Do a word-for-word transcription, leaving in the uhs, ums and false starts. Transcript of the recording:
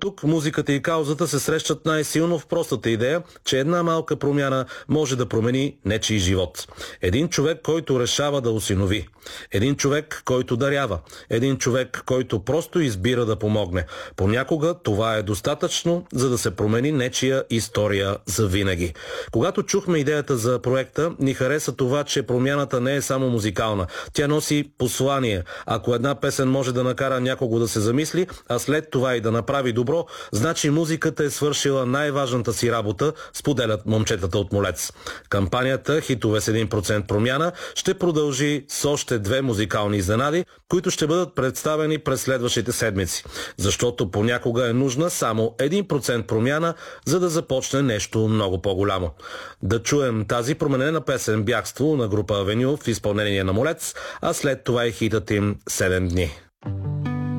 тук музиката и каузата се срещат най-силно в простата идея, че една малка промяна може да промени нечий живот. Един човек, който решава да осинови. Един човек, който дарява. Един човек, който просто избира да помогне. Понякога това е достатъчно, за да се промени нечия история за винаги. Когато чухме идеята за проекта, ни хареса това, че промяната не е само музикална. Тя носи послание. Ако една песен може да накара някого да се замисли, а след това и да направи добро, значи музиката е свършила най-важната си работа, споделят момчетата от Молец. Кампанията «Хитове с един процент промяна» ще продължи с още две музикални изненади, които ще бъдат представени през следващите седмици. Защото понякога е нужна само един процент промяна, за да започне нещо много по-голямо. Да чуем тази променена песен «Бягство» на група Авеню в изпълнение на Молец, а след това и хитът им «седем дни».